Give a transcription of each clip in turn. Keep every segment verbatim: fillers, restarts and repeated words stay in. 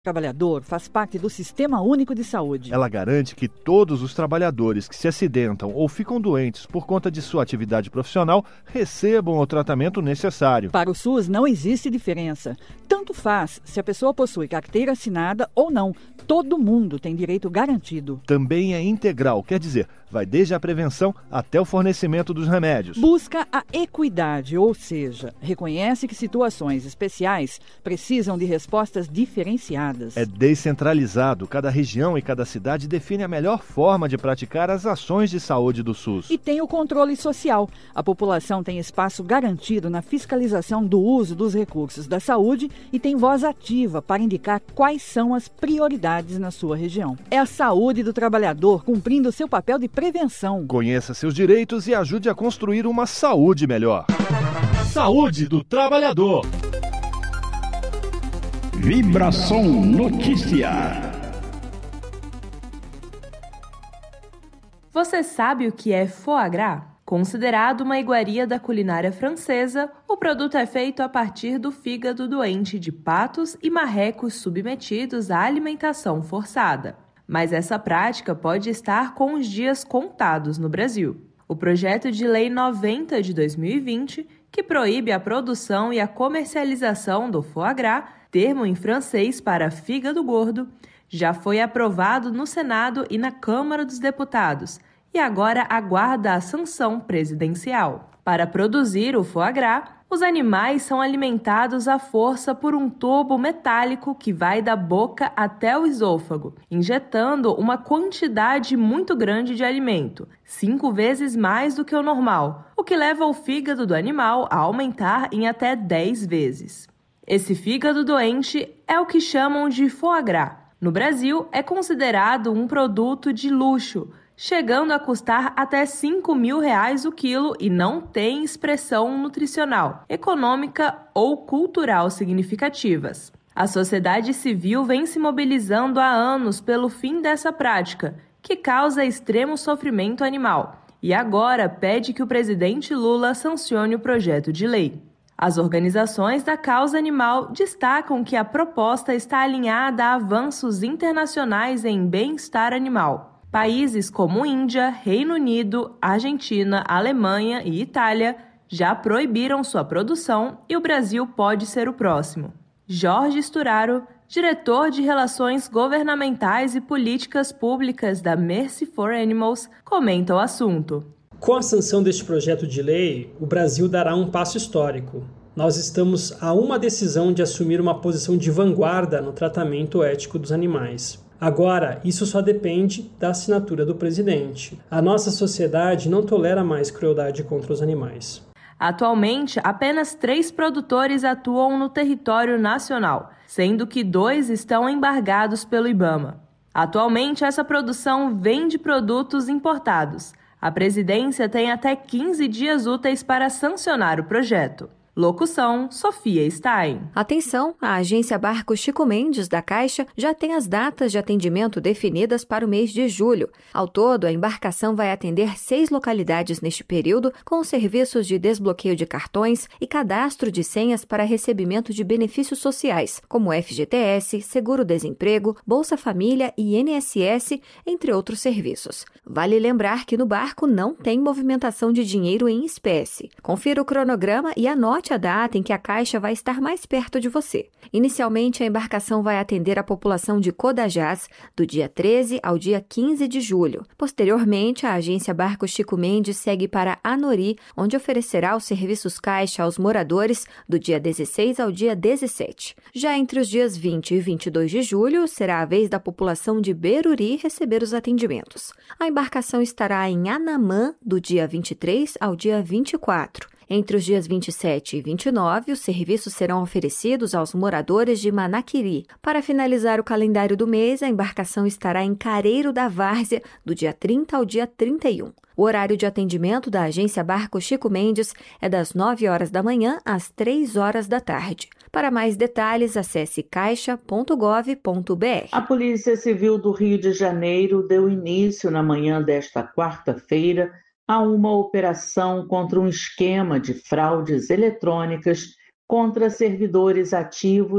Trabalhador faz parte do Sistema Único de Saúde. Ela garante que todos os trabalhadores que se acidentam ou ficam doentes por conta de sua atividade profissional recebam o tratamento necessário. Para o SUS não existe diferença. Tanto faz se a pessoa possui carteira assinada ou não. Todo mundo tem direito garantido. Também é integral, quer dizer, vai desde a prevenção até o fornecimento dos remédios. Busca a equidade, ou seja, reconhece que situações especiais precisam de respostas diferenciadas. É descentralizado. Cada região e cada cidade define a melhor forma de praticar as ações de saúde do SUS. E tem o controle social. A população tem espaço garantido na fiscalização do uso dos recursos da saúde e tem voz ativa para indicar quais são as prioridades na sua região. É a saúde do trabalhador cumprindo seu papel de prevenção. Conheça seus direitos e ajude a construir uma saúde melhor. Saúde do trabalhador. Vibração Notícia. Você sabe o que é foie gras? Considerado uma iguaria da culinária francesa, o produto é feito a partir do fígado doente de patos e marrecos submetidos à alimentação forçada. Mas essa prática pode estar com os dias contados no Brasil. O projeto de lei noventa de dois mil e vinte, que proíbe a produção e a comercialização do foie gras, termo em francês para fígado gordo, já foi aprovado no Senado e na Câmara dos Deputados e agora aguarda a sanção presidencial. Para produzir o foie gras, os animais são alimentados à força por um tubo metálico que vai da boca até o esôfago, injetando uma quantidade muito grande de alimento, cinco vezes mais do que o normal, o que leva o fígado do animal a aumentar em até dez vezes. Esse fígado doente é o que chamam de foie gras. No Brasil, é considerado um produto de luxo, chegando a custar até cinco mil reais o quilo e não tem expressão nutricional, econômica ou cultural significativas. A sociedade civil vem se mobilizando há anos pelo fim dessa prática, que causa extremo sofrimento animal, e agora pede que o presidente Lula sancione o projeto de lei. As organizações da causa animal destacam que a proposta está alinhada a avanços internacionais em bem-estar animal. Países como Índia, Reino Unido, Argentina, Alemanha e Itália já proibiram sua produção e o Brasil pode ser o próximo. Jorge Sturaro, diretor de Relações Governamentais e Políticas Públicas da Mercy for Animals, comenta o assunto. Com a sanção deste projeto de lei, o Brasil dará um passo histórico. Nós estamos a uma decisão de assumir uma posição de vanguarda no tratamento ético dos animais. Agora, isso só depende da assinatura do presidente. A nossa sociedade não tolera mais crueldade contra os animais. Atualmente, apenas três produtores atuam no território nacional, sendo que dois estão embargados pelo IBAMA. Atualmente, essa produção vem de produtos importados. A presidência tem até quinze dias úteis para sancionar o projeto. Locução, Sofia Stein. Atenção, a agência Barco Chico Mendes, da Caixa, já tem as datas de atendimento definidas para o mês de julho. Ao todo, a embarcação vai atender seis localidades neste período, com serviços de desbloqueio de cartões e cadastro de senhas para recebimento de benefícios sociais, como F G T S, Seguro-Desemprego, Bolsa Família e I N S S, entre outros serviços. Vale lembrar que no barco não tem movimentação de dinheiro em espécie. Confira o cronograma e anote a data em que a Caixa vai estar mais perto de você. Inicialmente, a embarcação vai atender a população de Codajás do dia treze ao dia quinze de julho. Posteriormente, a agência Barco Chico Mendes segue para Anori, onde oferecerá os serviços Caixa aos moradores do dia dezesseis ao dia dezessete. Já entre os dias vinte e vinte e dois de julho, será a vez da população de Beruri receber os atendimentos. A embarcação estará em Anamã do dia vinte e três ao dia vinte e quatro. Entre os dias vinte e sete e vinte e nove, os serviços serão oferecidos aos moradores de Manaquiri. Para finalizar o calendário do mês, a embarcação estará em Careiro da Várzea, do dia trinta ao dia trinta e um. O horário de atendimento da agência Barco Chico Mendes é das nove horas da manhã às três horas da tarde. Para mais detalhes, acesse caixa ponto gov ponto br. A Polícia Civil do Rio de Janeiro deu início na manhã desta quarta-feira a uma operação contra um esquema de fraudes eletrônicas contra servidores ativos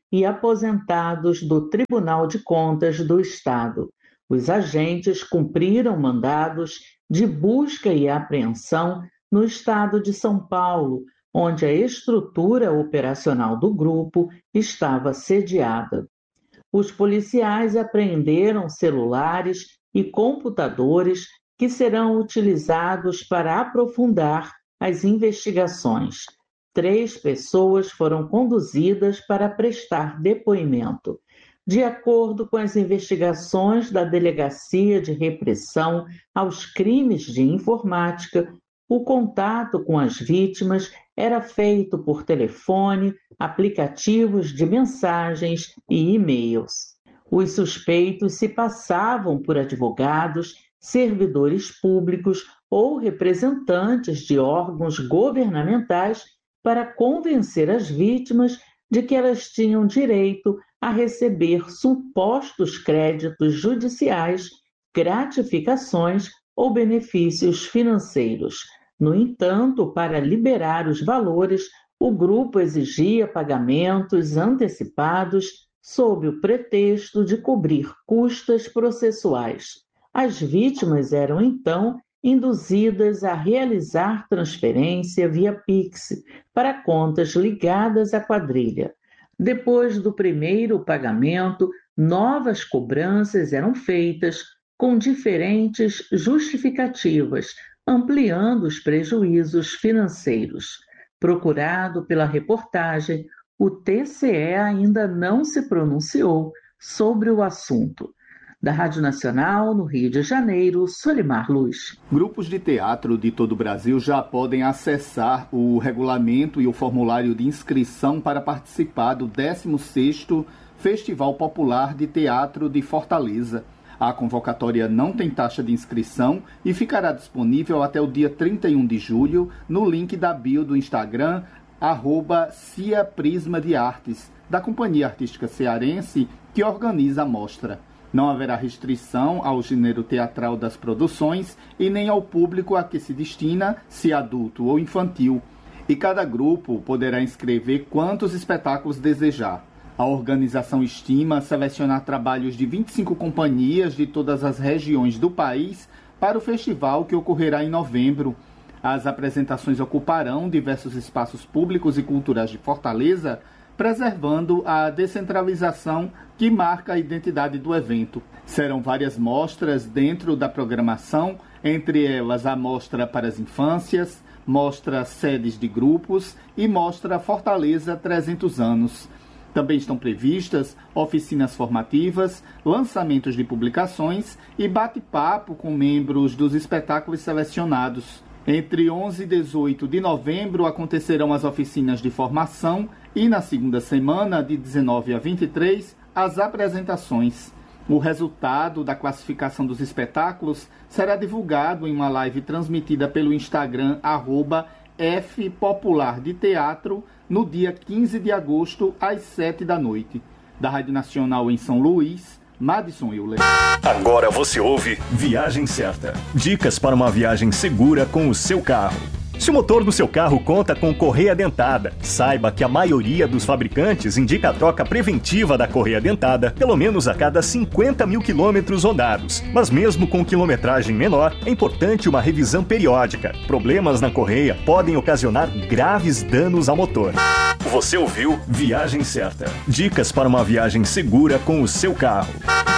e aposentados do Tribunal de Contas do Estado. Os agentes cumpriram mandados de busca e apreensão no estado de São Paulo, onde a estrutura operacional do grupo estava sediada. Os policiais apreenderam celulares e computadores que serão utilizados para aprofundar as investigações. Três pessoas foram conduzidas para prestar depoimento. De acordo com as investigações da Delegacia de Repressão aos Crimes de Informática, o contato com as vítimas era feito por telefone, aplicativos de mensagens e e-mails. Os suspeitos se passavam por advogados, servidores públicos ou representantes de órgãos governamentais para convencer as vítimas de que elas tinham direito a receber supostos créditos judiciais, gratificações ou benefícios financeiros. No entanto, para liberar os valores, o grupo exigia pagamentos antecipados sob o pretexto de cobrir custas processuais. As vítimas eram, então, induzidas a realizar transferência via Pix para contas ligadas à quadrilha. Depois do primeiro pagamento, novas cobranças eram feitas com diferentes justificativas, ampliando os prejuízos financeiros. Procurado pela reportagem, o T C E ainda não se pronunciou sobre o assunto. Da Rádio Nacional, no Rio de Janeiro, Solimar Luz. Grupos de teatro de todo o Brasil já podem acessar o regulamento e o formulário de inscrição para participar do décimo sexto Festival Popular de Teatro de Fortaleza. A convocatória não tem taxa de inscrição e ficará disponível até o dia trinta e um de julho no link da bio do Instagram, arroba Cia Prisma de Artes, da Companhia Artística Cearense, que organiza a mostra. Não haverá restrição ao gênero teatral das produções e nem ao público a que se destina, se adulto ou infantil. E cada grupo poderá inscrever quantos espetáculos desejar. A organização estima selecionar trabalhos de vinte e cinco companhias de todas as regiões do país para o festival que ocorrerá em novembro. As apresentações ocuparão diversos espaços públicos e culturais de Fortaleza, preservando a descentralização que marca a identidade do evento. Serão várias mostras dentro da programação, entre elas a Mostra para as Infâncias, Mostra Sedes de Grupos e Mostra Fortaleza trezentos anos. Também estão previstas oficinas formativas, lançamentos de publicações e bate-papo com membros dos espetáculos selecionados. Entre onze e dezoito de novembro acontecerão as oficinas de formação e na segunda semana, de dezenove a vinte e três, as apresentações. O resultado da classificação dos espetáculos será divulgado em uma live transmitida pelo Instagram arroba F Popular de Teatro no dia quinze de agosto às sete da noite. Da Rádio Nacional em São Luís, Madison Euler. Agora você ouve Viagem Certa. Dicas para uma viagem segura com o seu carro. Se o motor do seu carro conta com correia dentada, saiba que a maioria dos fabricantes indica a troca preventiva da correia dentada pelo menos a cada cinquenta mil quilômetros rodados. Mas mesmo com quilometragem menor, é importante uma revisão periódica. Problemas na correia podem ocasionar graves danos ao motor. Você ouviu Viagem Certa. Dicas para uma viagem segura com o seu carro.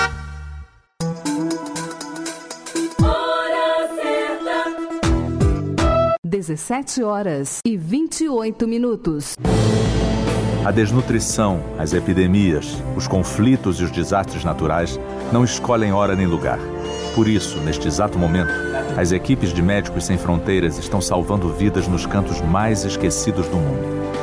dezessete horas e vinte e oito minutos. A desnutrição, as epidemias, os conflitos e os desastres naturais não escolhem hora nem lugar. Por isso, neste exato momento, as equipes de Médicos Sem Fronteiras estão salvando vidas nos cantos mais esquecidos do mundo.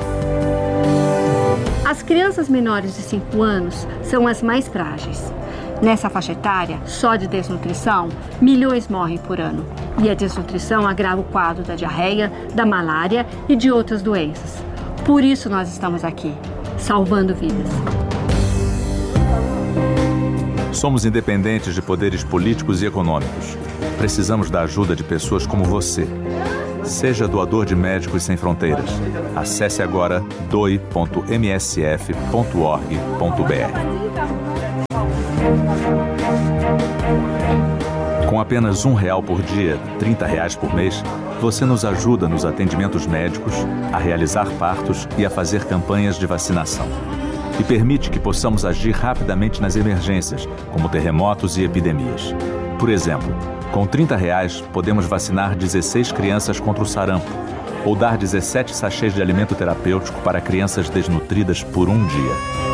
As crianças menores de cinco anos são as mais frágeis. Nessa faixa etária, só de desnutrição, milhões morrem por ano. E a desnutrição agrava o quadro da diarreia, da malária e de outras doenças. Por isso nós estamos aqui, salvando vidas. Somos independentes de poderes políticos e econômicos. Precisamos da ajuda de pessoas como você. Seja doador de Médicos Sem Fronteiras. Acesse agora doe ponto m s f ponto org ponto b r. Com apenas um real por dia, trinta reais por mês, você nos ajuda nos atendimentos médicos, a realizar partos e a fazer campanhas de vacinação. E permite que possamos agir rapidamente nas emergências, como terremotos e epidemias. Por exemplo, com trinta reais, podemos vacinar dezesseis crianças contra o sarampo, ou dar dezessete sachês de alimento terapêutico para crianças desnutridas por um dia.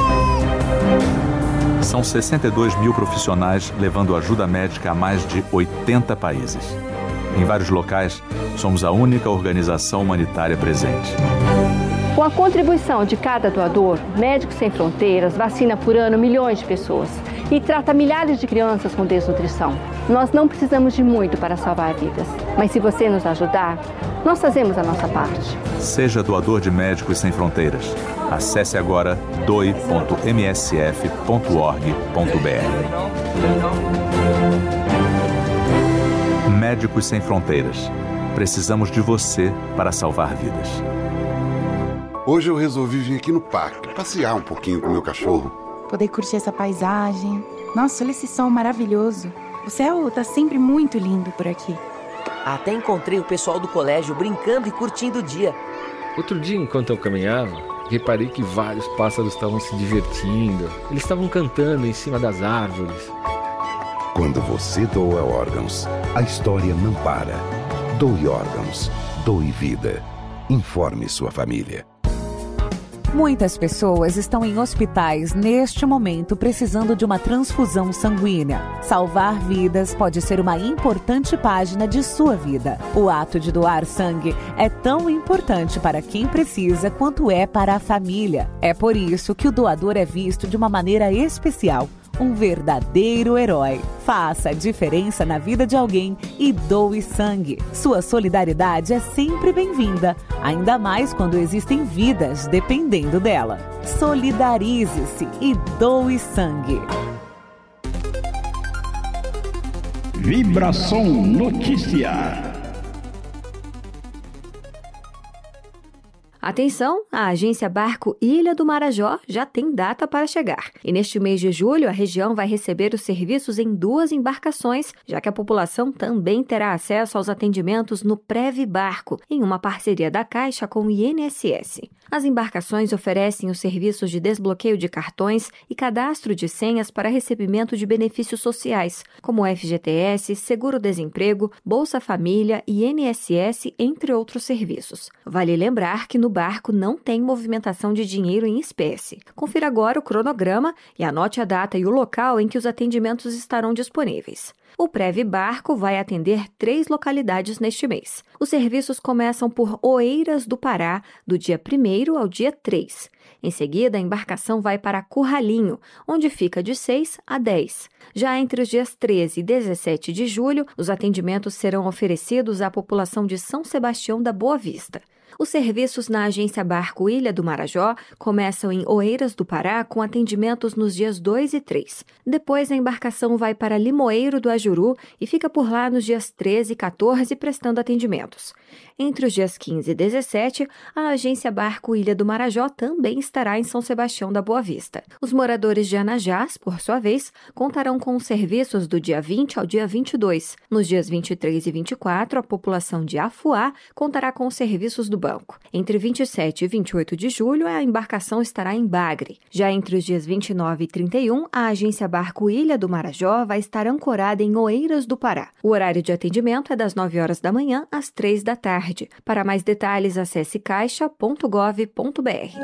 São sessenta e dois mil profissionais levando ajuda médica a mais de oitenta países. Em vários locais, somos a única organização humanitária presente. Com a contribuição de cada doador, Médicos Sem Fronteiras vacina por ano milhões de pessoas e trata milhares de crianças com desnutrição. Nós não precisamos de muito para salvar vidas, mas se você nos ajudar, nós fazemos a nossa parte. Seja doador de Médicos Sem Fronteiras. Acesse agora doe ponto m s f ponto org ponto b r. Médicos Sem Fronteiras. Precisamos de você para salvar vidas. Hoje eu resolvi vir aqui no parque, passear um pouquinho com o meu cachorro. Poder curtir essa paisagem. Nossa, olha esse sol maravilhoso. O céu tá sempre muito lindo por aqui. Até encontrei o pessoal do colégio brincando e curtindo o dia. Outro dia, enquanto eu caminhava, reparei que vários pássaros estavam se divertindo. Eles estavam cantando em cima das árvores. Quando você doa órgãos, a história não para. Doe órgãos. Doe vida. Informe sua família. Muitas pessoas estão em hospitais neste momento precisando de uma transfusão sanguínea. Salvar vidas pode ser uma importante página de sua vida. O ato de doar sangue é tão importante para quem precisa quanto é para a família. É por isso que o doador é visto de uma maneira especial. Um verdadeiro herói. Faça a diferença na vida de alguém e doe sangue. Sua solidariedade é sempre bem-vinda, ainda mais quando existem vidas dependendo dela. Solidarize-se e doe sangue. Vibração Notícia. Atenção, a agência Barco Ilha do Marajó já tem data para chegar. E neste mês de julho, a região vai receber os serviços em duas embarcações, já que a população também terá acesso aos atendimentos no Prev Barco, em uma parceria da Caixa com o I N S S. As embarcações oferecem os serviços de desbloqueio de cartões e cadastro de senhas para recebimento de benefícios sociais, como F G T S, Seguro-Desemprego, Bolsa Família e I N S S, entre outros serviços. Vale lembrar que no barco não tem movimentação de dinheiro em espécie. Confira agora o cronograma e anote a data e o local em que os atendimentos estarão disponíveis. O Prev Barco vai atender três localidades neste mês. Os serviços começam por Oeiras do Pará, do dia primeiro ao dia três. Em seguida, a embarcação vai para Curralinho, onde fica de seis a dez. Já entre os dias treze e dezessete de julho, os atendimentos serão oferecidos à população de São Sebastião da Boa Vista. Os serviços na agência Barco Ilha do Marajó começam em Oeiras do Pará com atendimentos nos dias dois e três. Depois, a embarcação vai para Limoeiro do Ajuru e fica por lá nos dias treze e quatorze prestando atendimentos. Entre os dias quinze e dezessete, a agência Barco Ilha do Marajó também estará em São Sebastião da Boa Vista. Os moradores de Anajás, por sua vez, contarão com os serviços do dia vinte ao dia vinte e dois. Nos dias vinte e três e vinte e quatro, a população de Afuá contará com os serviços do banco. Entre vinte e sete e vinte e oito de julho, a embarcação estará em Bagre. Já entre os dias vinte e nove e trinta e um, a agência Barco Ilha do Marajó vai estar ancorada em Oeiras do Pará. O horário de atendimento é das nove horas da manhã às três da tarde. Para mais detalhes, acesse caixa ponto gov ponto b r.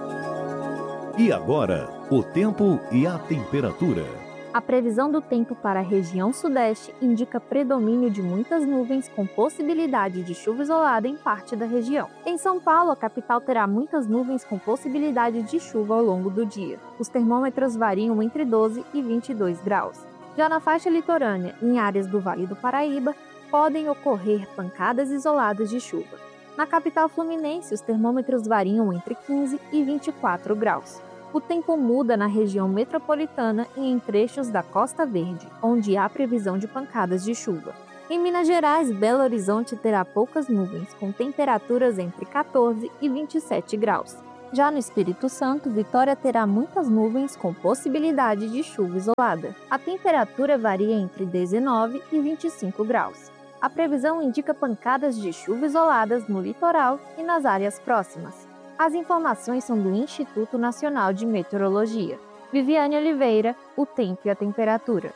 E agora, o tempo e a temperatura. A previsão do tempo para a região sudeste indica predomínio de muitas nuvens com possibilidade de chuva isolada em parte da região. Em São Paulo, a capital terá muitas nuvens com possibilidade de chuva ao longo do dia. Os termômetros variam entre doze e vinte e dois graus. Já na faixa litorânea, em áreas do Vale do Paraíba, podem ocorrer pancadas isoladas de chuva. Na capital fluminense, os termômetros variam entre quinze e vinte e quatro graus. O tempo muda na região metropolitana e em trechos da Costa Verde, onde há previsão de pancadas de chuva. Em Minas Gerais, Belo Horizonte terá poucas nuvens, com temperaturas entre quatorze e vinte e sete graus. Já no Espírito Santo, Vitória terá muitas nuvens com possibilidade de chuva isolada. A temperatura varia entre dezenove e vinte e cinco graus. A previsão indica pancadas de chuva isoladas no litoral e nas áreas próximas. As informações são do Instituto Nacional de Meteorologia. Viviane Oliveira, o tempo e a temperatura.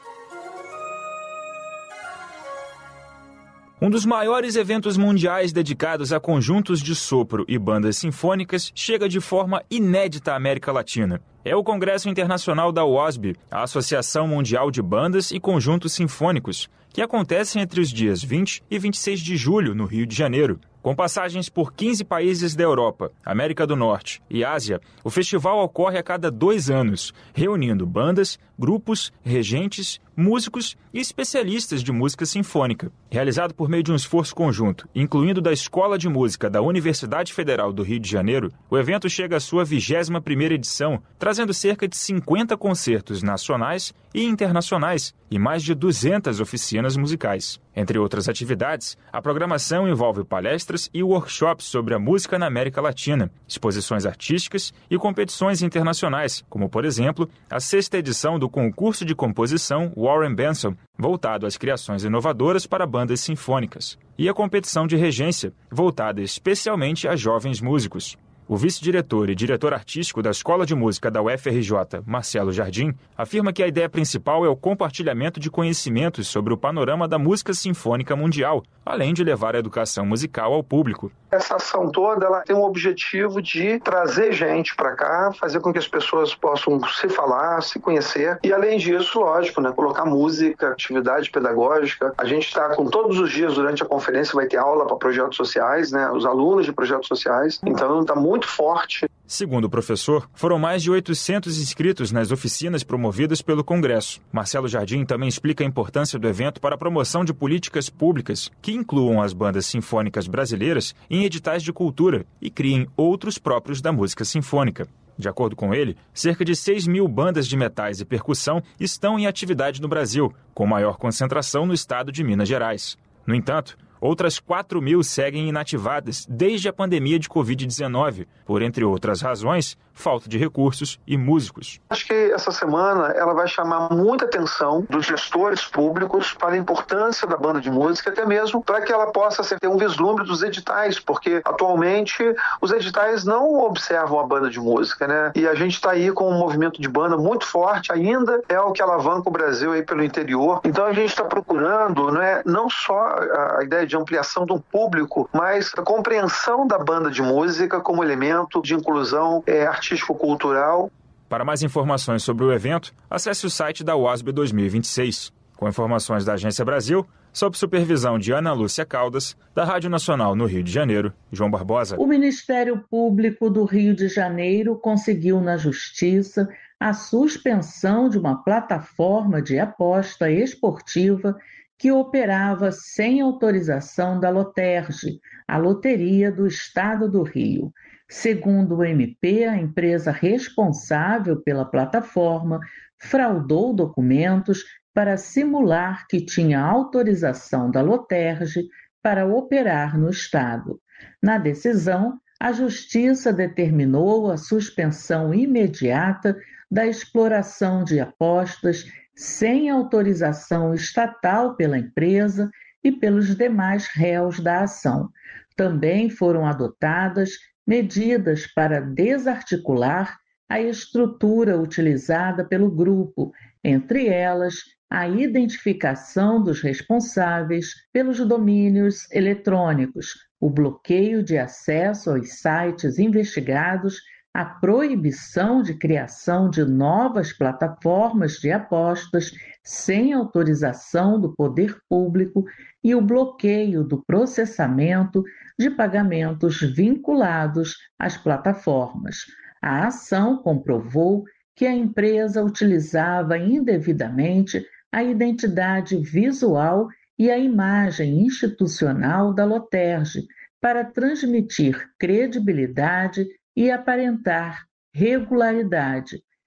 Um dos maiores eventos mundiais dedicados a conjuntos de sopro e bandas sinfônicas chega de forma inédita à América Latina. É o Congresso Internacional da U O S B, a Associação Mundial de Bandas e Conjuntos Sinfônicos, que acontece entre os dias vinte e vinte e seis de julho, no Rio de Janeiro. Com passagens por quinze países da Europa, América do Norte e Ásia, o festival ocorre a cada dois anos, reunindo bandas, grupos, regentes, músicos e especialistas de música sinfônica. Realizado por meio de um esforço conjunto, incluindo da Escola de Música da Universidade Federal do Rio de Janeiro, o evento chega à sua vigésima primeira edição, trazendo cerca de cinquenta concertos nacionais e internacionais e mais de duzentas oficinas musicais. Entre outras atividades, a programação envolve palestras e workshops sobre a música na América Latina, exposições artísticas e competições internacionais, como, por exemplo, a sexta edição do concurso de composição Warren Benson, voltado às criações inovadoras para bandas sinfônicas, e a competição de regência, voltada especialmente a jovens músicos. O vice-diretor e diretor artístico da Escola de Música da U F R J, Marcelo Jardim, afirma que a ideia principal é o compartilhamento de conhecimentos sobre o panorama da música sinfônica mundial, além de levar a educação musical ao público. Essa ação toda ela tem o objetivo de trazer gente para cá, fazer com que as pessoas possam se falar, se conhecer e, além disso, lógico, né, colocar música, atividade pedagógica. A gente está com todos os dias durante a conferência, vai ter aula para projetos sociais, né, os alunos de projetos sociais, então está muito muito forte. Segundo o professor, foram mais de oitocentos inscritos nas oficinas promovidas pelo Congresso. Marcelo Jardim também explica a importância do evento para a promoção de políticas públicas que incluam as bandas sinfônicas brasileiras em editais de cultura e criem outros próprios da música sinfônica. De acordo com ele, cerca de seis mil bandas de metais e percussão estão em atividade no Brasil, com maior concentração no estado de Minas Gerais. No entanto, outras quatro mil seguem inativadas desde a pandemia de covid dezenove, por, entre outras razões, falta de recursos e músicos. Acho que essa semana ela vai chamar muita atenção dos gestores públicos para a importância da banda de música, até mesmo para que ela possa ter um vislumbre dos editais, porque atualmente os editais não observam a banda de música, né? E a gente está aí com um movimento de banda muito forte, ainda é o que alavanca o Brasil aí pelo interior. Então a gente está procurando, né, não só a ideia de ampliação do público, mas a compreensão da banda de música como elemento de inclusão é, artístico-cultural. Para mais informações sobre o evento, acesse o site da U O S B dois mil e vinte e seis. Com informações da Agência Brasil, sob supervisão de Ana Lúcia Caldas, da Rádio Nacional no Rio de Janeiro, João Barbosa. O Ministério Público do Rio de Janeiro conseguiu na Justiça a suspensão de uma plataforma de aposta esportiva que operava sem autorização da Loterge, a Loteria do Estado do Rio. Segundo o M P, a empresa responsável pela plataforma fraudou documentos para simular que tinha autorização da Loterge para operar no Estado. Na decisão, a Justiça determinou a suspensão imediata da exploração de apostas sem autorização estatal pela empresa e pelos demais réus da ação. Também foram adotadas medidas para desarticular a estrutura utilizada pelo grupo, entre elas a identificação dos responsáveis pelos domínios eletrônicos, o bloqueio de acesso aos sites investigados, a proibição de criação de novas plataformas de apostas sem autorização do poder público e o bloqueio do processamento de pagamentos vinculados às plataformas. A ação comprovou que a empresa utilizava indevidamente a identidade visual e a imagem institucional da Loterge para transmitir credibilidade e aparentar regularidade,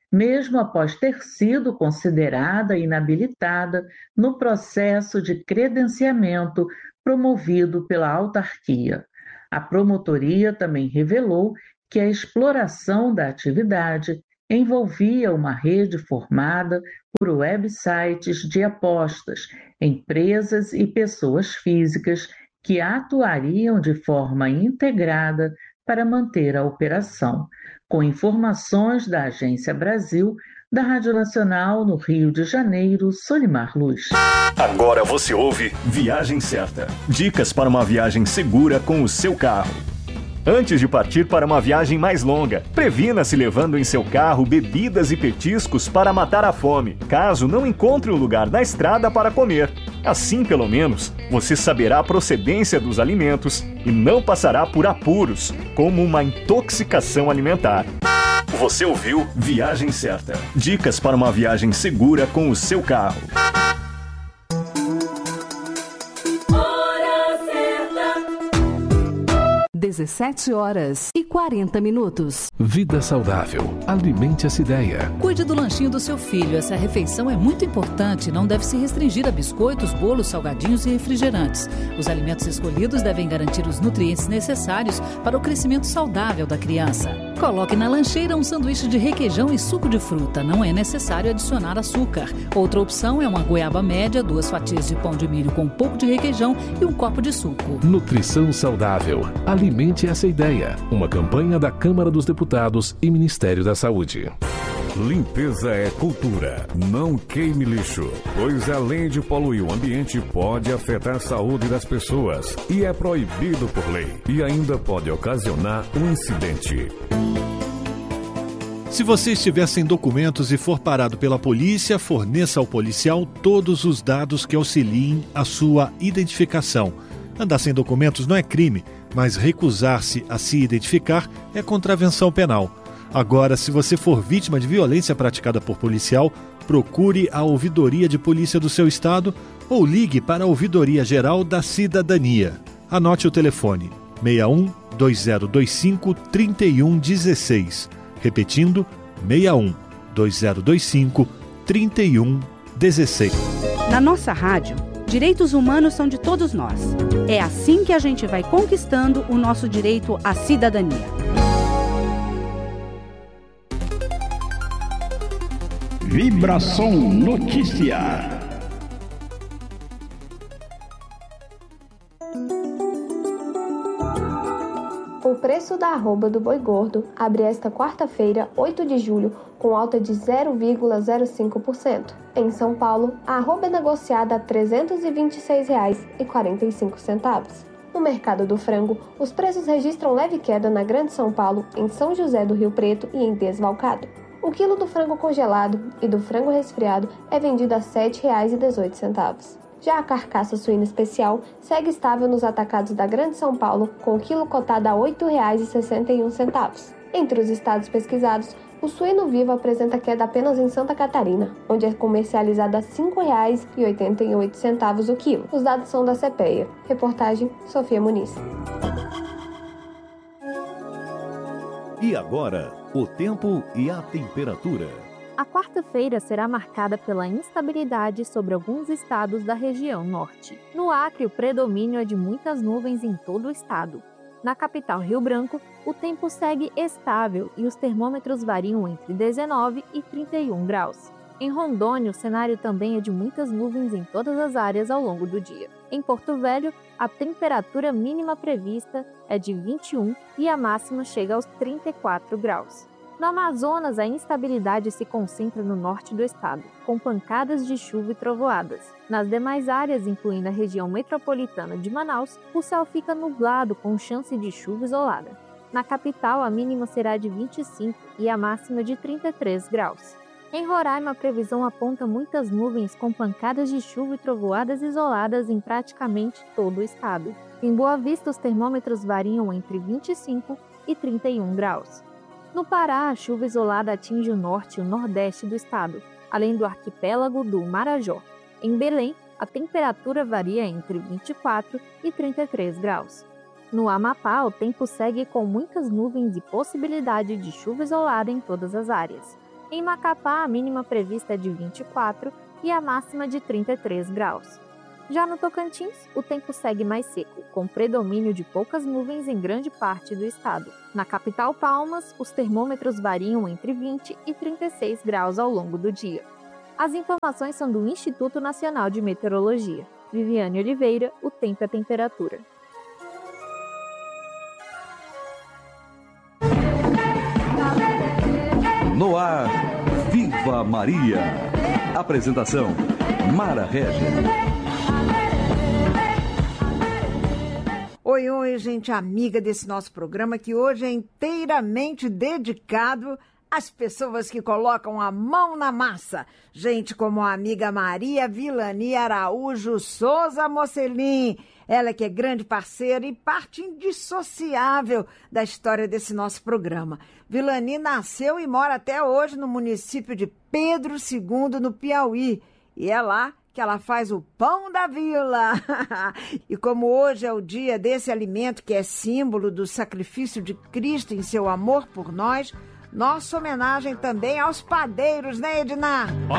mesmo após ter sido considerada inabilitada no processo de credenciamento promovido pela autarquia. A promotoria também revelou que a exploração da atividade envolvia uma rede formada por websites de apostas, empresas e pessoas físicas que atuariam de forma integrada para manter a operação. Com informações da Agência Brasil, da Rádio Nacional no Rio de Janeiro, Solimar Luz. Agora você ouve Viagem Certa. Dicas para uma viagem segura com o seu carro. Antes de partir para uma viagem mais longa, previna-se levando em seu carro bebidas e petiscos para matar a fome, caso não encontre um lugar na estrada para comer. Assim, pelo menos, você saberá a procedência dos alimentos e não passará por apuros, como uma intoxicação alimentar. Você ouviu Viagem Certa. Dicas para uma viagem segura com o seu carro. dezessete horas e quarenta minutos. Vida saudável. Alimente essa ideia. Cuide do lanchinho do seu filho. Essa refeição é muito importante e não deve se restringir a biscoitos, bolos, salgadinhos e refrigerantes. Os alimentos escolhidos devem garantir os nutrientes necessários para o crescimento saudável da criança. Coloque na lancheira um sanduíche de requeijão e suco de fruta. Não é necessário adicionar açúcar. Outra opção é uma goiaba média, duas fatias de pão de milho com um pouco de requeijão e um copo de suco. Nutrição saudável. Alimente essa ideia. Uma campanha da Câmara dos Deputados e Ministério da Saúde. Limpeza é cultura. Não queime lixo, pois além de poluir o ambiente, pode afetar a saúde das pessoas e é proibido por lei. E ainda pode ocasionar um incidente. Se você estiver sem documentos e for parado pela polícia, forneça ao policial todos os dados que auxiliem a sua identificação. Andar sem documentos não é crime, mas recusar-se a se identificar é contravenção penal. Agora, se você for vítima de violência praticada por policial, procure a Ouvidoria de Polícia do seu estado ou ligue para a Ouvidoria Geral da Cidadania. Anote o telefone seis um dois zero dois cinco três um um seis. Repetindo, seis um dois zero dois cinco três um um seis. Na nossa rádio, direitos humanos são de todos nós. É assim que a gente vai conquistando o nosso direito à cidadania. Vibração Notícia. O preço da arroba do boi gordo abre esta quarta-feira, oito de julho, com alta de zero vírgula zero cinco por cento. Em São Paulo, a arroba é negociada a trezentos e vinte e seis reais e quarenta e cinco centavos. No mercado do frango, os preços registram leve queda na Grande São Paulo, em São José do Rio Preto e em Desvalcado. O quilo do frango congelado e do frango resfriado é vendido a sete reais e dezoito centavos. Já a carcaça suína especial segue estável nos atacados da Grande São Paulo, com o quilo cotado a oito reais e sessenta e um centavos. Entre os estados pesquisados, o suíno vivo apresenta queda apenas em Santa Catarina, onde é comercializado a cinco reais e oitenta e oito centavos o quilo. Os dados são da CEPEA. Reportagem Sofia Muniz. E agora, o tempo e a temperatura. A quarta-feira será marcada pela instabilidade sobre alguns estados da região norte. No Acre, o predomínio é de muitas nuvens em todo o estado. Na capital Rio Branco, o tempo segue estável e os termômetros variam entre dezenove e trinta e um graus. Em Rondônia, o cenário também é de muitas nuvens em todas as áreas ao longo do dia. Em Porto Velho, a temperatura mínima prevista é de vinte e um e a máxima chega aos trinta e quatro graus. No Amazonas, a instabilidade se concentra no norte do estado, com pancadas de chuva e trovoadas. Nas demais áreas, incluindo a região metropolitana de Manaus, o céu fica nublado com chance de chuva isolada. Na capital, a mínima será de vinte e cinco e a máxima de trinta e três graus. Em Roraima, a previsão aponta muitas nuvens com pancadas de chuva e trovoadas isoladas em praticamente todo o estado. Em Boa Vista, os termômetros variam entre vinte e cinco e trinta e um graus. No Pará, a chuva isolada atinge o norte e o nordeste do estado, além do arquipélago do Marajó. Em Belém, a temperatura varia entre vinte e quatro e trinta e três graus. No Amapá, o tempo segue com muitas nuvens e possibilidade de chuva isolada em todas as áreas. Em Macapá, a mínima prevista é de vinte e quatro e a máxima de trinta e três graus. Já no Tocantins, o tempo segue mais seco, com predomínio de poucas nuvens em grande parte do estado. Na capital Palmas, os termômetros variam entre vinte e trinta e seis graus ao longo do dia. As informações são do Instituto Nacional de Meteorologia. Viviane Oliveira, o tempo e a temperatura. No ar, Viva Maria. Apresentação, Mara Régia. Oi, oi, gente amiga desse nosso programa, que hoje é inteiramente dedicado às pessoas que colocam a mão na massa. Gente como a amiga Maria Vilani Araújo Souza Mocelin. Ela que é grande parceira e parte indissociável da história desse nosso programa. Vilani nasceu e mora até hoje no município de Pedro segundo, no Piauí. E é lá que ela faz o pão da vila. E como hoje é o dia desse alimento que é símbolo do sacrifício de Cristo em seu amor por nós, nossa homenagem também aos padeiros, né, Ednar?